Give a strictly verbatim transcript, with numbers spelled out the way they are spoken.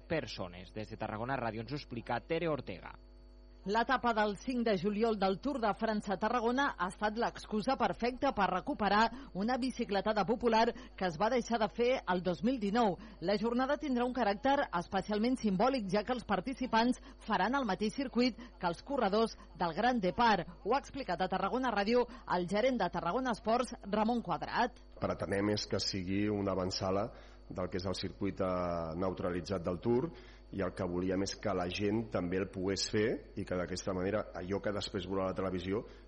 persones. Des de Tarragona Ràdio ens ho explica Tere Ortega. L'etapa del cinc de juliol del Tour de França a Tarragona ha estat l'excusa perfecta per recuperar una bicicletada popular que es va deixar de fer el dos mil dinou. La jornada tindrà un caràcter especialment simbòlic, ja que els participants faran el mateix circuit que els corredors del Gran Depart. Ho ha explicat a Tarragona Ràdio el gerent de Tarragona Esports, Ramon Quadrat. Pretenem és que sigui una avançala del que és el circuit neutralitzat del Tour, i el que volíem és que la gent també el pogués fer i que d'aquesta manera allò que després veurà a la televisió